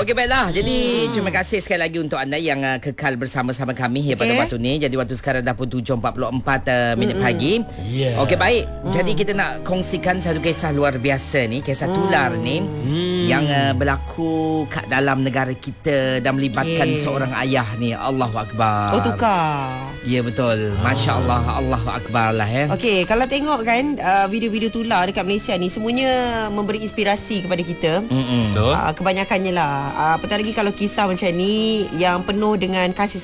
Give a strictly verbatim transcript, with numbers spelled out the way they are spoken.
Okey, baiklah. Jadi, hmm. terima kasih sekali lagi untuk anda yang uh, kekal bersama-sama kami okay. pada waktu ni. Jadi, waktu sekarang dah pun tujuh empat puluh empat uh, minit hmm. pagi. Yeah. Okey, baik. Hmm. Jadi, kita nak kongsikan satu kisah luar biasa ni. Kisah hmm. tular ni. Hmm. Yang uh, berlaku kat dalam negara kita dan melibatkan okay. seorang ayah ni. Allahu Akbar. Oh, tukar. Ya, betul. Masya Allah. Allahu Akbar lah ya. Okey, kalau tengok kan uh, video-video tular dekat Malaysia ni, semuanya memberi inspirasi kepada kita. Mm-mm. Uh, kebanyakannya lah. Uh, apatah lagi kalau kisah macam ni yang penuh dengan kasih